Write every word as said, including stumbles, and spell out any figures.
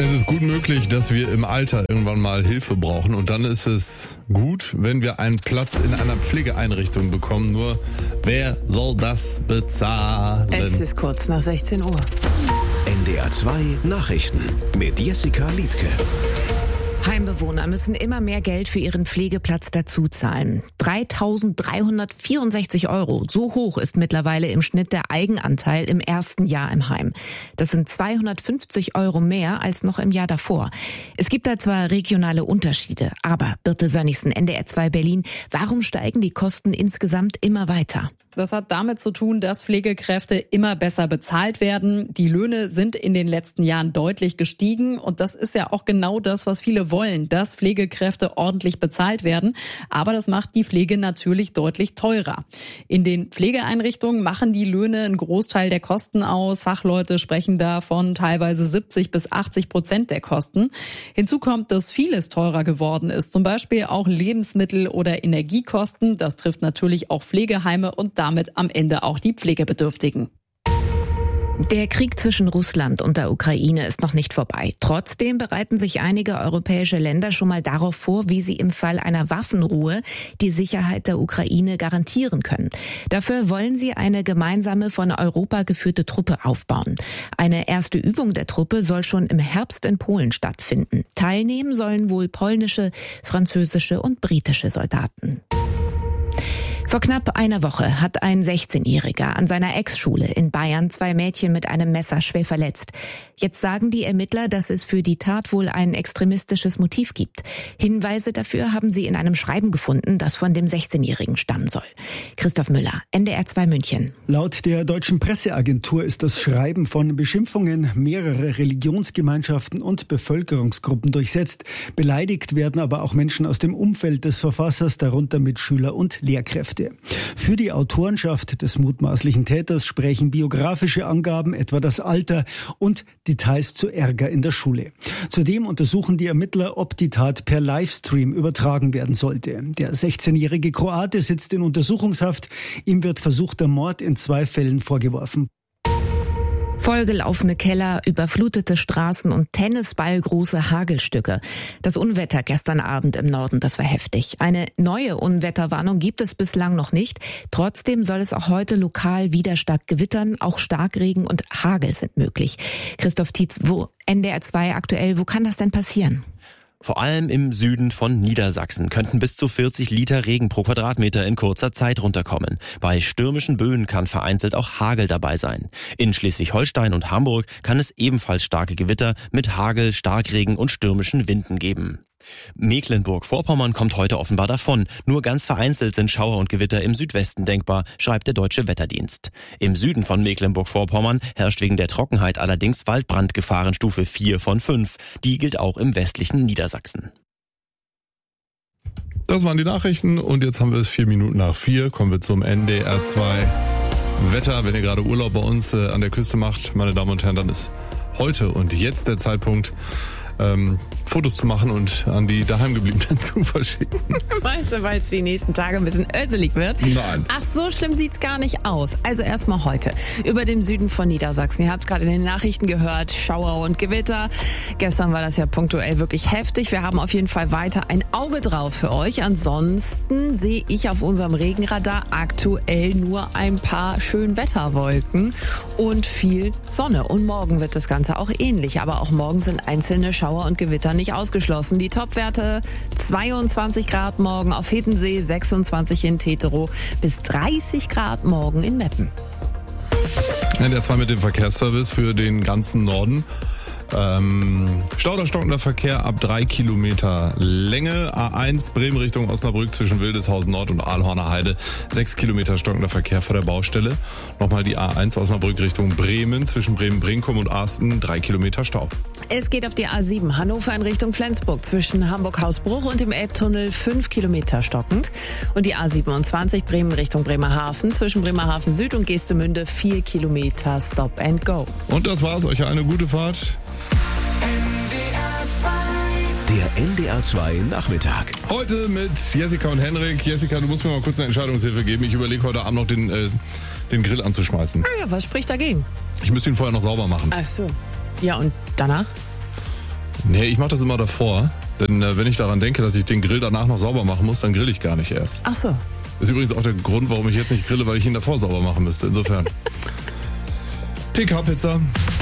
Es ist gut möglich, dass wir im Alter irgendwann mal Hilfe brauchen und dann ist es gut, wenn wir einen Platz in einer Pflegeeinrichtung bekommen. Nur, wer soll das bezahlen? Es ist kurz nach sechzehn Uhr. N D R zwei Nachrichten mit Jessica Liedtke. Heimbewohner müssen immer mehr Geld für ihren Pflegeplatz dazuzahlen. dreitausenddreihundertvierundsechzig Euro. So hoch ist mittlerweile im Schnitt der Eigenanteil im ersten Jahr im Heim. Das sind zweihundertfünfzig Euro mehr als noch im Jahr davor. Es gibt da zwar regionale Unterschiede, aber Birte Sönnigsen, N D R zwei Berlin, warum steigen die Kosten insgesamt immer weiter? Das hat damit zu tun, dass Pflegekräfte immer besser bezahlt werden. Die Löhne sind in den letzten Jahren deutlich gestiegen und das ist ja auch genau das, was viele wollen, dass Pflegekräfte ordentlich bezahlt werden. Aber das macht die Pflege natürlich deutlich teurer. In den Pflegeeinrichtungen machen die Löhne einen Großteil der Kosten aus. Fachleute sprechen da von teilweise siebzig bis achtzig Prozent der Kosten. Hinzu kommt, dass vieles teurer geworden ist, zum Beispiel auch Lebensmittel oder Energiekosten. Das trifft natürlich auch Pflegeheime und damit am Ende auch die Pflegebedürftigen. Der Krieg zwischen Russland und der Ukraine ist noch nicht vorbei. Trotzdem bereiten sich einige europäische Länder schon mal darauf vor, wie sie im Fall einer Waffenruhe die Sicherheit der Ukraine garantieren können. Dafür wollen sie eine gemeinsame von Europa geführte Truppe aufbauen. Eine erste Übung der Truppe soll schon im Herbst in Polen stattfinden. Teilnehmen sollen wohl polnische, französische und britische Soldaten. Vor knapp einer Woche hat ein sechzehnjähriger an seiner Ex-Schule in Bayern zwei Mädchen mit einem Messer schwer verletzt. Jetzt sagen die Ermittler, dass es für die Tat wohl ein extremistisches Motiv gibt. Hinweise dafür haben sie in einem Schreiben gefunden, das von dem sechzehnjährigen stammen soll. Christoph Müller, N D R zwei München. Laut der deutschen Presseagentur ist das Schreiben von Beschimpfungen mehrerer Religionsgemeinschaften und Bevölkerungsgruppen durchsetzt. Beleidigt werden aber auch Menschen aus dem Umfeld des Verfassers, darunter Mitschüler und Lehrkräfte. Für die Autorenschaft des mutmaßlichen Täters sprechen biografische Angaben, etwa das Alter und Details zu Ärger in der Schule. Zudem untersuchen die Ermittler, ob die Tat per Livestream übertragen werden sollte. Der sechzehnjährige Kroate sitzt in Untersuchungshaft. Ihm wird versuchter Mord in zwei Fällen vorgeworfen. Vollgelaufene Keller, überflutete Straßen und tennisballgroße Hagelstücke. Das Unwetter gestern Abend im Norden, das war heftig. Eine neue Unwetterwarnung gibt es bislang noch nicht. Trotzdem soll es auch heute lokal wieder stark gewittern. Auch Starkregen und Hagel sind möglich. Christoph Tietz, wo N D R zwei aktuell, wo kann das denn passieren? Vor allem im Süden von Niedersachsen könnten bis zu vierzig Liter Regen pro Quadratmeter in kurzer Zeit runterkommen. Bei stürmischen Böen kann vereinzelt auch Hagel dabei sein. In Schleswig-Holstein und Hamburg kann es ebenfalls starke Gewitter mit Hagel, Starkregen und stürmischen Winden geben. Mecklenburg-Vorpommern kommt heute offenbar davon. Nur ganz vereinzelt sind Schauer und Gewitter im Südwesten denkbar, schreibt der Deutsche Wetterdienst. Im Süden von Mecklenburg-Vorpommern herrscht wegen der Trockenheit allerdings Waldbrandgefahrenstufe vier von fünf. Die gilt auch im westlichen Niedersachsen. Das waren die Nachrichten und jetzt haben wir es vier Minuten nach vier. Kommen wir zum N D R zwei Wetter. Wenn ihr gerade Urlaub bei uns äh, an der Küste macht, meine Damen und Herren, dann ist heute und jetzt der Zeitpunkt, Ähm, Fotos zu machen und an die daheimgebliebenen zu verschicken. Meinst du, weil es die nächsten Tage ein bisschen öselig wird? Nein. Ach, so schlimm sieht's gar nicht aus. Also erstmal heute über dem Süden von Niedersachsen. Ihr habt es gerade in den Nachrichten gehört, Schauer und Gewitter. Gestern war das ja punktuell wirklich heftig. Wir haben auf jeden Fall weiter ein Auge drauf für euch. Ansonsten sehe ich auf unserem Regenradar aktuell nur ein paar Schönwetterwolken und viel Sonne. Und morgen wird das Ganze auch ähnlich. Aber auch morgen sind einzelne Schauer und Gewitter nicht ausgeschlossen. Die Topwerte zweiundzwanzig Grad morgen auf Hiddensee, sechsundzwanzig in Teterow, bis dreißig Grad morgen in Meppen. N D R zwei mit dem Verkehrsservice für den ganzen Norden. Ähm, Stau oder stockender Verkehr ab drei Kilometer Länge. A eins Bremen Richtung Osnabrück zwischen Wildeshausen Nord und Aalhorner Heide. sechs Kilometer stockender Verkehr vor der Baustelle. Nochmal die A eins Osnabrück Richtung Bremen zwischen Bremen-Brinkum und Arsten. drei Kilometer Stau. Es geht auf die A sieben Hannover in Richtung Flensburg zwischen Hamburg-Hausbruch und dem Elbtunnel fünf Kilometer stockend. Und die A siebenundzwanzig Bremen Richtung Bremerhaven zwischen Bremerhaven Süd und Geestemünde vier Kilometer Stop and Go. Und das war's. Euch eine gute Fahrt. Der N D R zwei Nachmittag. Heute mit Jessica und Henrik. Jessica, du musst mir mal kurz eine Entscheidungshilfe geben. Ich überlege heute Abend noch den, äh, den Grill anzuschmeißen. Ah ja, was spricht dagegen? Ich müsste ihn vorher noch sauber machen. Ach so. Ja, und danach? Nee, ich mache das immer davor. Denn äh, wenn ich daran denke, dass ich den Grill danach noch sauber machen muss, dann grill ich gar nicht erst. Ach so. Das ist übrigens auch der Grund, warum ich jetzt nicht grille, weil ich ihn davor sauber machen müsste. Insofern. T K-Pizza.